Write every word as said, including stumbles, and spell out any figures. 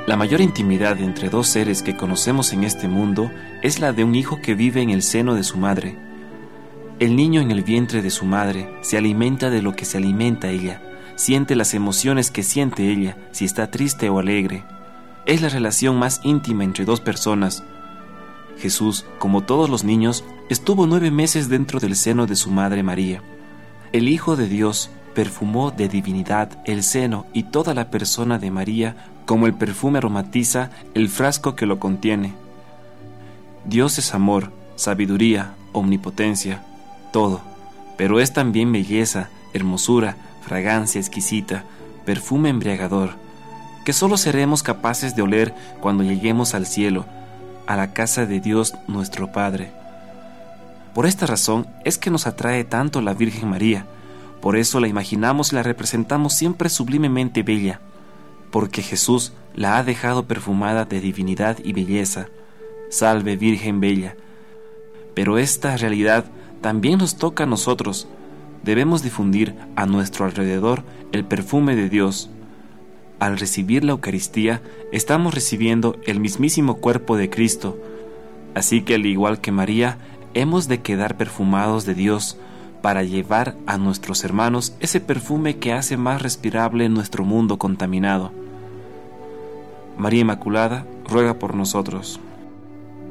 La mayor intimidad entre dos seres que conocemos en este mundo es la de un hijo que vive en el seno de su madre. El niño en el vientre de su madre se alimenta de lo que se alimenta ella, siente las emociones que siente ella, si está triste o alegre. Es la relación más íntima entre dos personas. Jesús, como todos los niños, estuvo nueve meses dentro del seno de su madre María. El Hijo de Dios perfumó de divinidad el seno y toda la persona de María, como el perfume aromatiza el frasco que lo contiene. Dios es amor, sabiduría, omnipotencia, todo, pero es también belleza, hermosura, fragancia exquisita, perfume embriagador, que solo seremos capaces de oler cuando lleguemos al cielo, a la casa de Dios nuestro Padre. Por esta razón es que nos atrae tanto la Virgen María. Por eso la imaginamos y la representamos siempre sublimemente bella, porque Jesús la ha dejado perfumada de divinidad y belleza. Salve Virgen Bella. Pero esta realidad también nos toca a nosotros. Debemos difundir a nuestro alrededor el perfume de Dios. Al recibir la Eucaristía, estamos recibiendo el mismísimo cuerpo de Cristo. Así que al igual que María, hemos de quedar perfumados de Dios, para llevar a nuestros hermanos ese perfume que hace más respirable nuestro mundo contaminado. María Inmaculada, ruega por nosotros.